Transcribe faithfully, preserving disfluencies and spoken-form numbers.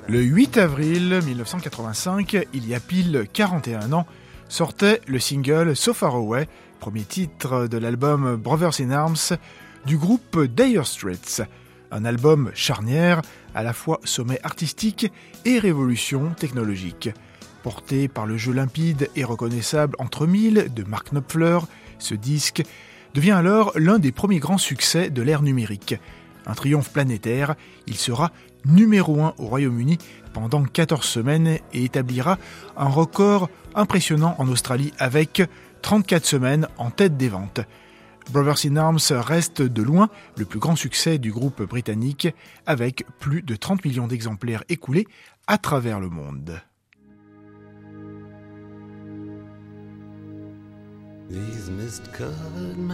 Le huit avril mille neuf cent quatre-vingt-cinq, il y a pile quarante et un ans, sortait le single So Far Away, premier titre de l'album Brothers in Arms du groupe Dire Straits. Un album charnière, à la fois sommet artistique et révolution technologique. Porté par le jeu limpide et reconnaissable entre mille de Mark Knopfler, ce disque devient alors l'un des premiers grands succès de l'ère numérique. Un triomphe planétaire, il sera numéro un au Royaume-Uni pendant quatorze semaines et établira un record impressionnant en Australie avec trente-quatre semaines en tête des ventes. Brothers in Arms reste de loin le plus grand succès du groupe britannique avec plus de trente millions d'exemplaires écoulés à travers le monde. These mist-covered